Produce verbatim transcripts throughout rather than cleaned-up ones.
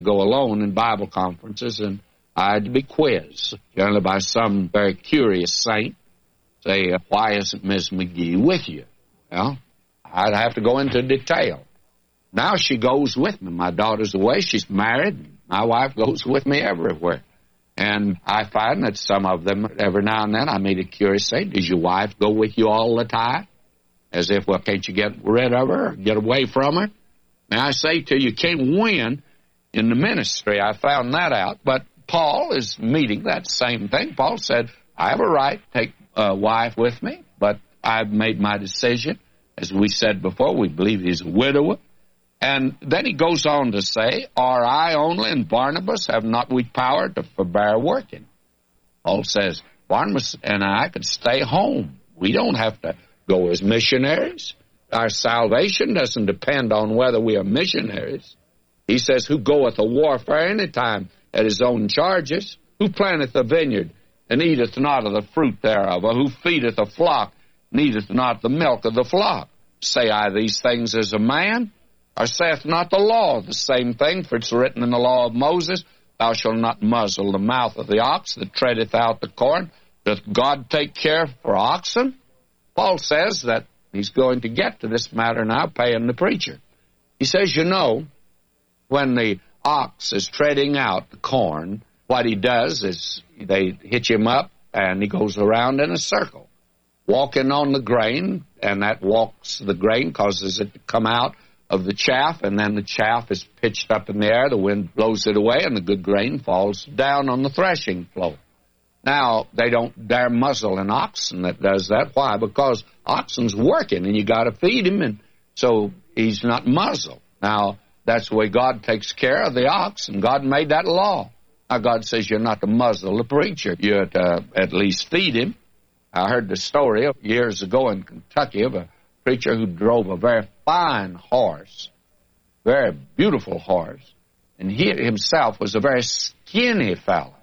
go alone in Bible conferences, and I had to be quizzed, generally by some very curious saint, say, why isn't Miss McGee with you? Well, I'd have to go into detail. Now she goes with me. My daughter's away. She's married. My wife goes with me everywhere. And I find that some of them, every now and then, I meet a curious saint, does your wife go with you all the time? As if, well, can't you get rid of her or get away from her? May I say to you, you can't win in the ministry. I found that out. But Paul is meeting that same thing. Paul said, I have a right to take a wife with me, but I've made my decision. As we said before, we believe he's a widower. And then he goes on to say, are I only and Barnabas have not we power to forbear working? Paul says, Barnabas and I could stay home. We don't have to go as missionaries. Our salvation doesn't depend on whether we are missionaries. He says, who goeth a warfare any time at his own charges? Who planteth a vineyard and eateth not of the fruit thereof? Or who feedeth a flock, needeth not the milk of the flock? Say I these things as a man? Or saith not the law the same thing? For it's written in the law of Moses, thou shalt not muzzle the mouth of the ox that treadeth out the corn. Doth God take care for oxen? Paul says that he's going to get to this matter now, paying the preacher. He says, you know, when the ox is treading out the corn, what he does is they hitch him up and he goes around in a circle, walking on the grain, and that walks the grain, causes it to come out of the chaff, and then the chaff is pitched up in the air, the wind blows it away, and the good grain falls down on the threshing floor. Now, they don't dare muzzle an oxen that does that. Why? Because oxen's working, and you got to feed him, and so he's not muzzled. Now, that's the way God takes care of the ox, and God made that law. Now, God says you're not to muzzle the preacher. You're to at least feed him. I heard the story years ago in Kentucky of a preacher who drove a very fine horse, very beautiful horse, and he himself was a very skinny fellow.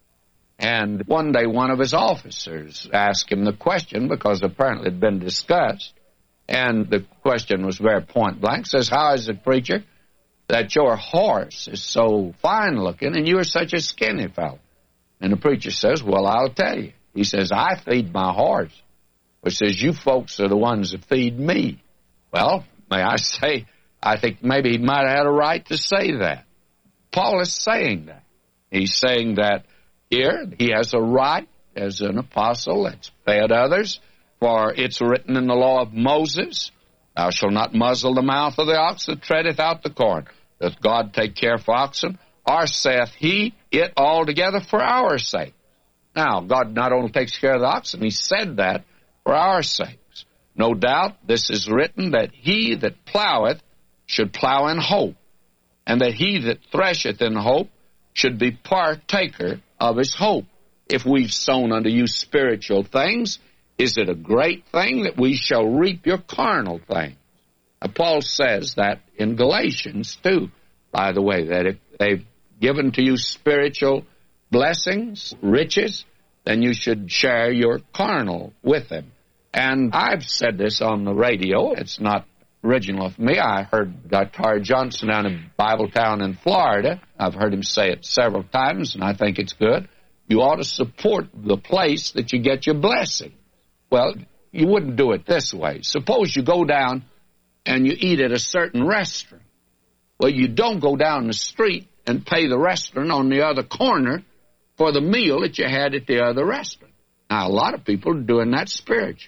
And one day one of his officers asked him the question, because apparently it had been discussed, and the question was very point blank, says, how is it, preacher, that your horse is so fine-looking and you're such a skinny fellow? And the preacher says, well, I'll tell you. He says, I feed my horse. But says, you folks are the ones that feed me. Well, may I say, I think maybe he might have had a right to say that. Paul is saying that. He's saying that here he has a right as an apostle that's fed others, for it's written in the law of Moses, thou shalt not muzzle the mouth of the ox that treadeth out the corn. Doth God take care for oxen? Or saith he it altogether for our sake? Now, God not only takes care of the oxen, he said that for our sakes. No doubt this is written that he that ploweth should plow in hope, and that he that thresheth in hope should be partaker of his hope. If we've sown unto you spiritual things, is it a great thing that we shall reap your carnal things? Now, Paul says that in Galatians too, by the way, that if they've given to you spiritual blessings, riches, then you should share your carnal with them. And I've said this on the radio. It's not original of me. I heard Doctor Harry Johnson down in Bibletown in Florida. I've heard him say it several times, and I think it's good. You ought to support the place that you get your blessing. Well, you wouldn't do it this way. Suppose you go down and you eat at a certain restaurant. Well, you don't go down the street and pay the restaurant on the other corner for the meal that you had at the other restaurant. Now, a lot of people are doing that spiritually.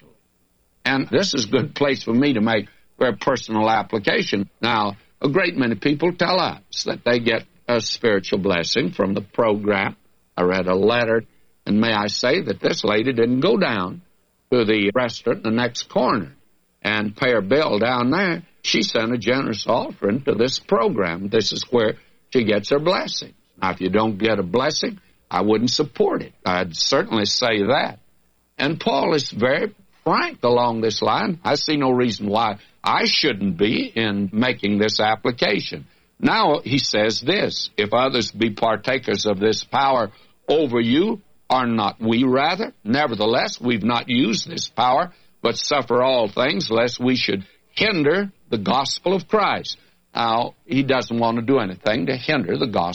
And this is a good place for me to make very personal application. Now, a great many people tell us that they get a spiritual blessing from the program. I read a letter, and may I say that this lady didn't go down to the restaurant in the next corner and pay her bill down there. She sent a generous offering to this program. This is where she gets her blessing. Now, if you don't get a blessing, I wouldn't support it. I'd certainly say that. And Paul is very frank along this line. I see no reason why I shouldn't be in making this application. Now he says this, if others be partakers of this power over you, are not we rather? Nevertheless, we've not used this power, but suffer all things, lest we should hinder the gospel of Christ. Now, he doesn't want to do anything to hinder the gospel